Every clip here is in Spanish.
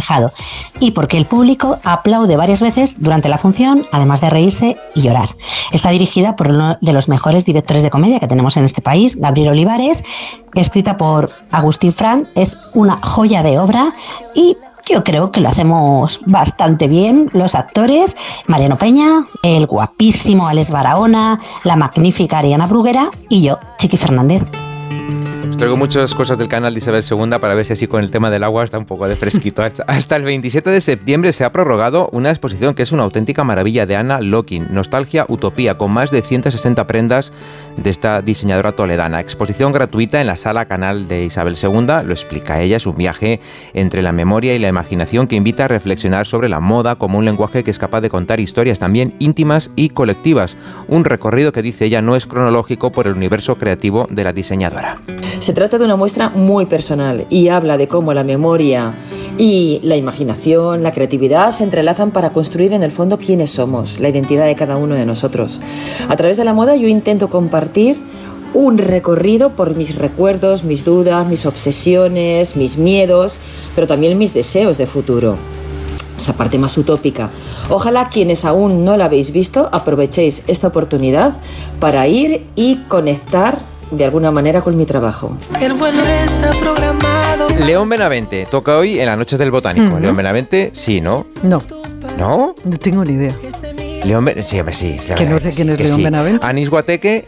relajado y porque el público aplaude varias veces durante la función, además de reírse y llorar. Está dirigida por uno de los mejores directores de comedia que tenemos en este país, Gabriel Olivares, escrita por Agustín Frank, es una joya de obra y yo creo que lo hacemos bastante bien los actores, Mariano Peña, el guapísimo Alex Barahona, la magnífica Ariana Bruguera y yo, Chiqui Fernández. Os traigo muchas cosas del canal de Isabel II para ver si así con el tema del agua está un poco de fresquito. Hasta el 27 de septiembre se ha prorrogado una exposición que es una auténtica maravilla de Ana Locking, Nostalgia Utopía, con más de 160 prendas de esta diseñadora toledana. Exposición gratuita en la sala canal de Isabel II, lo explica ella, es un viaje entre la memoria y la imaginación que invita a reflexionar sobre la moda como un lenguaje que es capaz de contar historias también íntimas y colectivas. Un recorrido que, dice ella, no es cronológico por el universo creativo de la diseñadora. Se trata de una muestra muy personal y habla de cómo la memoria y la imaginación, la creatividad se entrelazan para construir en el fondo quiénes somos, la identidad de cada uno de nosotros. A través de la moda yo intento compartir un recorrido por mis recuerdos, mis dudas, mis obsesiones, mis miedos, pero también mis deseos de futuro. Esa parte más utópica. Ojalá quienes aún no la habéis visto aprovechéis esta oportunidad para ir y conectar de alguna manera con mi trabajo. El vuelo está programado. León Benavente toca hoy en las noches del Botánico. León Benavente, sí, ¿no? No. ¿No? No tengo ni idea. Sí, hombre, sí. Que no sé quién es León Benavente. Anís Guateque.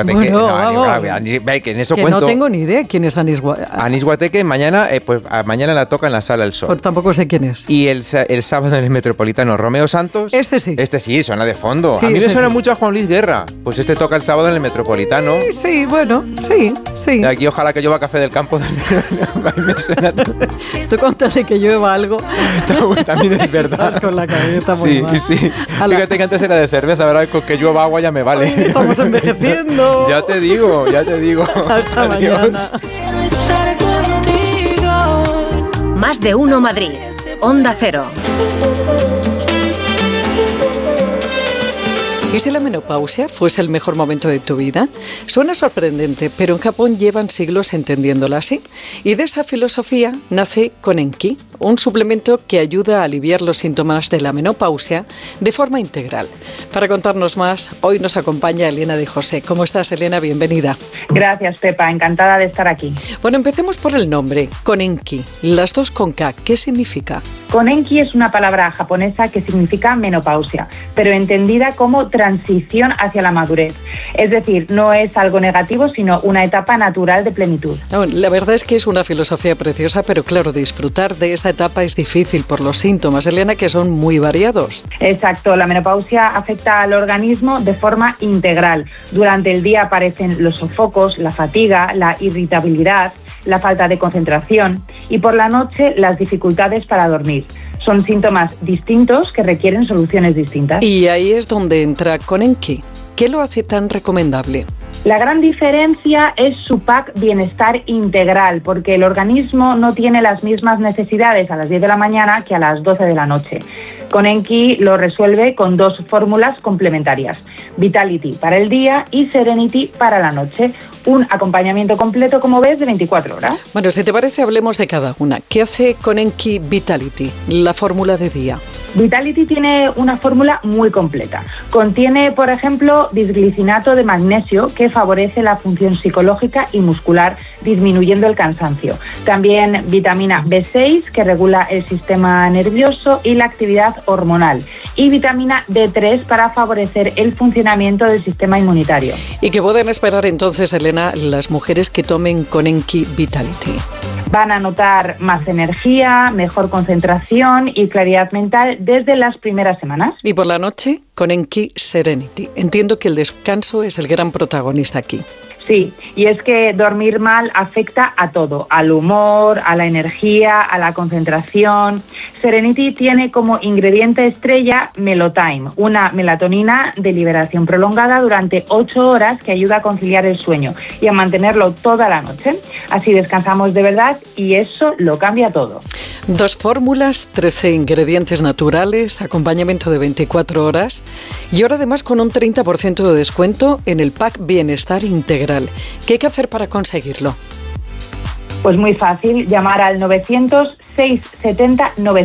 Bueno, que en eso que cuento. No tengo ni idea quién es Anís Guateque. Anís Guateque mañana la toca en la Sala del Sol. Pues tampoco sé quién es. Y el sábado en el Metropolitano, Romeo Santos. Este sí, suena de fondo. Sí, a mí me suena mucho a Juan Luis Guerra. Pues toca el sábado en el Metropolitano. Sí, bueno, sí. Aquí ojalá que llueva café del campo. A mí me suena. Tú contaste que llueva algo. También es verdad. Estás con la cabeza muy mal. Sí. Fíjate que antes era de cerveza, ahora con que llueva agua ya me vale. Ay, estamos envejeciendo. Ya te digo. Hasta mañana. Más de uno Madrid. Onda Cero. ¿Y si la menopausia fuese el mejor momento de tu vida? Suena sorprendente, pero en Japón llevan siglos entendiéndola así. Y de esa filosofía nace Konenki, un suplemento que ayuda a aliviar los síntomas de la menopausia de forma integral. Para contarnos más, hoy nos acompaña Elena de José. ¿Cómo estás, Elena? Bienvenida. Gracias, Pepa. Encantada de estar aquí. Bueno, empecemos por el nombre, Konenki. Las dos con K. ¿Qué significa? Konenki es una palabra japonesa que significa menopausia, pero entendida como transición hacia la madurez. Es decir, no es algo negativo, sino una etapa natural de plenitud. La verdad es que es una filosofía preciosa, pero claro, disfrutar de esta etapa es difícil por los síntomas, Elena, que son muy variados. Exacto, la menopausia afecta al organismo de forma integral. Durante el día aparecen los sofocos, la fatiga, la irritabilidad, la falta de concentración y por la noche las dificultades para dormir. Son síntomas distintos que requieren soluciones distintas. Y ahí es donde entra Konenki. ¿Qué lo hace tan recomendable? La gran diferencia es su pack Bienestar Integral, porque el organismo no tiene las mismas necesidades a las 10 de la mañana que a las 12 de la noche. Konenki lo resuelve con dos fórmulas complementarias, Vitality para el día y Serenity para la noche. Un acompañamiento completo, como ves, de 24 horas. Bueno, si te parece, hablemos de cada una. ¿Qué hace Konenki Vitality, la fórmula de día? Vitality tiene una fórmula muy completa. Contiene, por ejemplo, bisglicinato de magnesio, que favorece la función psicológica y muscular, disminuyendo el cansancio. También vitamina B6, que regula el sistema nervioso y la actividad hormonal. Y vitamina D3 para favorecer el funcionamiento del sistema inmunitario. ¿Y qué pueden esperar entonces, Elena, las mujeres que tomen Konenki Vitality? Van a notar más energía, mejor concentración y claridad mental desde las primeras semanas. Y por la noche, Konenki Serenity. Entiendo que el descanso es el gran protagonista aquí. Sí, y es que dormir mal afecta a todo, al humor, a la energía, a la concentración. Serenity tiene como ingrediente estrella Melotime, una melatonina de liberación prolongada durante 8 horas que ayuda a conciliar el sueño y a mantenerlo toda la noche. Así descansamos de verdad y eso lo cambia todo. 2 fórmulas, 13 ingredientes naturales, acompañamiento de 24 horas y ahora además con un 30% de descuento en el pack Bienestar Integral. ¿Qué hay que hacer para conseguirlo? Pues muy fácil, llamar al 900 670 900.